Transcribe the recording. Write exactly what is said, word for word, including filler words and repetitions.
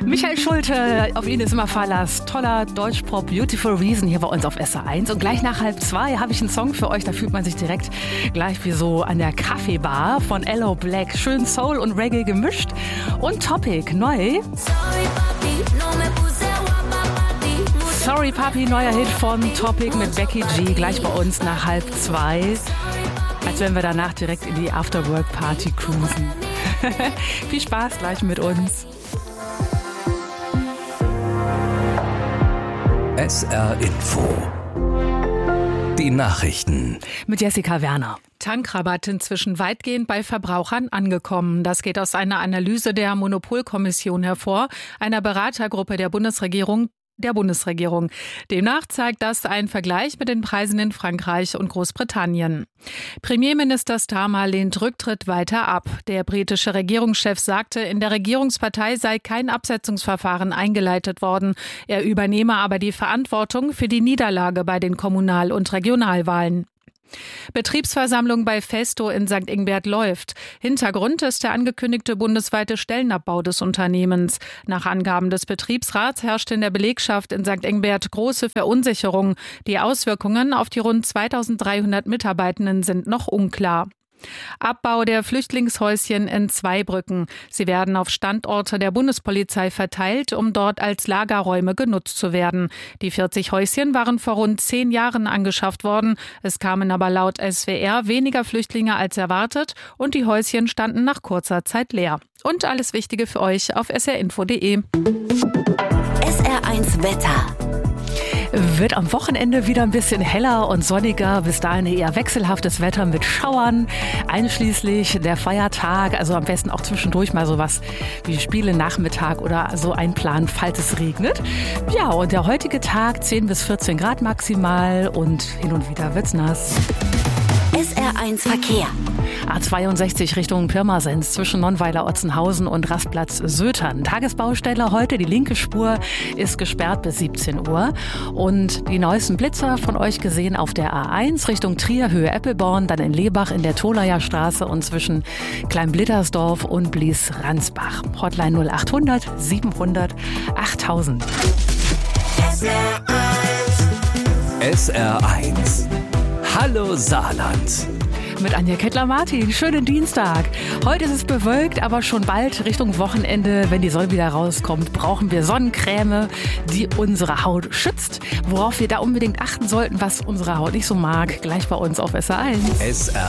Michael Schulte, auf ihn ist immer Verlass. Toller Deutschpop, Beautiful Reason hier bei uns auf S R eins. Und gleich nach halb zwei habe ich einen Song für euch, da fühlt man sich direkt gleich wie so an der Kaffeebar von Aloe Blacc. Schön Soul und Reggae gemischt. Und Topic, neu. Sorry Papi, neuer Hit von Topic mit Becky G. Gleich bei uns nach halb zwei. Als wenn wir danach direkt in die Afterwork-Party cruisen. Viel Spaß gleich mit uns. S R Info. Die Nachrichten. Mit Jessica Werner. Tankrabatt inzwischen weitgehend bei Verbrauchern angekommen. Das geht aus einer Analyse der Monopolkommission hervor, einer Beratergruppe der Bundesregierung. der Bundesregierung. Demnach zeigt das ein Vergleich mit den Preisen in Frankreich und Großbritannien. Premierminister Starmer lehnt Rücktritt weiter ab. Der britische Regierungschef sagte, in der Regierungspartei sei kein Absetzungsverfahren eingeleitet worden. Er übernehme aber die Verantwortung für die Niederlage bei den Kommunal- und Regionalwahlen. Betriebsversammlung bei Festo in Sankt Ingbert läuft. Hintergrund ist der angekündigte bundesweite Stellenabbau des Unternehmens. Nach Angaben des Betriebsrats herrscht in der Belegschaft in Sankt Ingbert große Verunsicherung. Die Auswirkungen auf die rund zweitausenddreihundert Mitarbeitenden sind noch unklar. Abbau der Flüchtlingshäuschen in Zweibrücken. Sie werden auf Standorte der Bundespolizei verteilt, um dort als Lagerräume genutzt zu werden. Die vierzig Häuschen waren vor rund zehn Jahren angeschafft worden. Es kamen aber laut S W R weniger Flüchtlinge als erwartet und die Häuschen standen nach kurzer Zeit leer. Und alles Wichtige für euch auf s r info punkt d e. S R eins Wetter. Wird am Wochenende wieder ein bisschen heller und sonniger. Bis dahin eher wechselhaftes Wetter mit Schauern, einschließlich der Feiertag. Also am besten auch zwischendurch mal sowas wie Spiele Nachmittag oder so einplanen, falls es regnet. Ja, und der heutige Tag zehn bis vierzehn Grad maximal und hin und wieder wird's nass. S R eins Verkehr. A zweiundsechzig Richtung Pirmasens zwischen Nonnweiler-Otzenhausen und Rastplatz Sötern. Tagesbaustelle heute, die linke Spur ist gesperrt bis siebzehn Uhr. Und die neuesten Blitzer von euch gesehen auf der A eins Richtung Trier, Höhe Eppelborn, dann in Lebach in der Tholayer Straße und zwischen Kleinblittersdorf und Blies-Ransbach. Hotline null achthundert siebenhundert achttausend. S R eins. S R eins. Hallo Saarland. Mit Anja Kettler-Martin. Schönen Dienstag. Heute ist es bewölkt, aber schon bald Richtung Wochenende, wenn die Sonne wieder rauskommt, brauchen wir Sonnencreme, die unsere Haut schützt. Worauf wir da unbedingt achten sollten, was unsere Haut nicht so mag, gleich bei uns auf S R eins. S R